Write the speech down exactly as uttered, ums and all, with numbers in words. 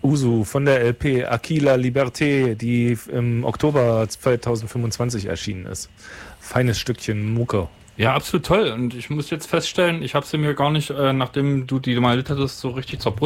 Usu von der L P Aquila Liberté, die im Oktober zweitausendfünfundzwanzig erschienen ist. Feines Stückchen Mucke. Ja, absolut toll. Und ich muss jetzt feststellen, ich habe sie mir gar nicht, äh, nachdem du die mal hattest, so richtig zur Brust